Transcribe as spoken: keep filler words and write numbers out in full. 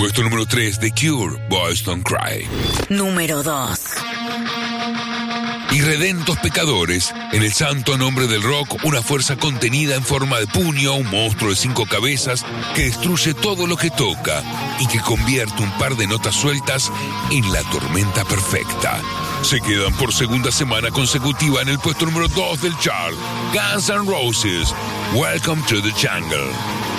Puesto número tres, The Cure, Boys Don't Cry. Número dos. Irredentos pecadores, en el santo nombre del rock, una fuerza contenida en forma de puño, un monstruo de cinco cabezas que destruye todo lo que toca y que convierte un par de notas sueltas en la tormenta perfecta. Se quedan por segunda semana consecutiva en el puesto número dos del chart. Guns N' Roses, Welcome to the Jungle.